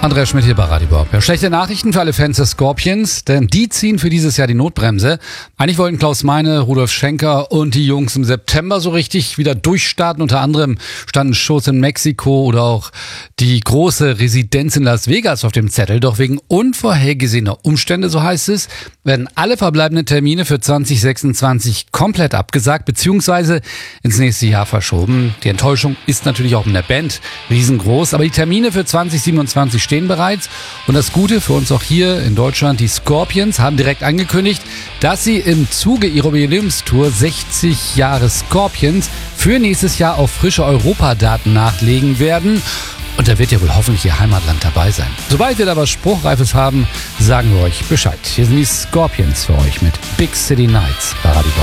Andreas Schmidt hier bei Radio Bob. Ja, schlechte Nachrichten für alle Fans des Scorpions, denn die ziehen für dieses Jahr die Notbremse. Eigentlich wollten Klaus Meine, Rudolf Schenker und die Jungs im September so richtig wieder durchstarten. Unter anderem standen Shows in Mexiko oder auch die große Residenz in Las Vegas auf dem Zettel. Doch wegen unvorhergesehener Umstände, so heißt es, werden alle verbleibenden Termine für 2026 komplett abgesagt bzw. ins nächste Jahr verschoben. Die Enttäuschung ist natürlich auch in der Band riesengroß, aber die Termine für 2027 stehen bereits. Und das Gute für uns auch hier in Deutschland, die Scorpions haben direkt angekündigt, dass sie im Zuge ihrer Jubiläumstour 60 Jahre Scorpions für nächstes Jahr auf frische Europadaten nachlegen werden. Und da wird ja wohl hoffentlich ihr Heimatland dabei sein. Sobald wir da was Spruchreifes haben, sagen wir euch Bescheid. Hier sind die Scorpions für euch mit Big City Nights bei Radio Bob.